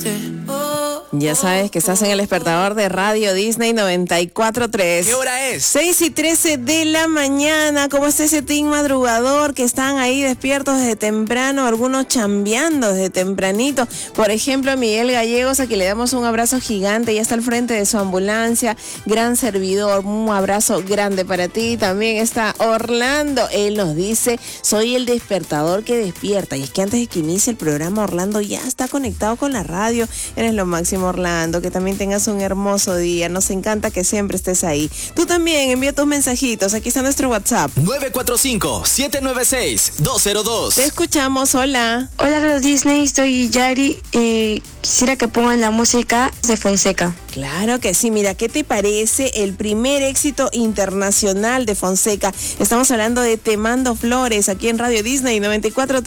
Ya sabes que estás en el despertador de Radio Disney 94.3. ¿Qué hora es? 6:13 de la mañana. ¿Cómo está ese team madrugador que están ahí despiertos desde temprano? Algunos chambeando desde tempranito. Por ejemplo, a Miguel Gallegos, a quien le damos un abrazo gigante. Ya está al frente de su ambulancia. Gran servidor. Un abrazo grande para ti. También está Orlando. Él nos dice, soy el despertador que despierta. Y es que antes de que inicie el programa, Orlando ya está conectado con la radio. Eres lo máximo, Orlando, que también tengas un hermoso día. Nos encanta que siempre estés ahí. Tú también envía tus mensajitos. Aquí está nuestro WhatsApp. 945-796-202. Te escuchamos. Hola. Hola, Radio Disney, soy Yari. Quisiera que pongan la música de Fonseca. Claro que sí. Mira, ¿qué te parece el primer éxito internacional de Fonseca? Estamos hablando de Te Mando Flores aquí en Radio Disney 94.3.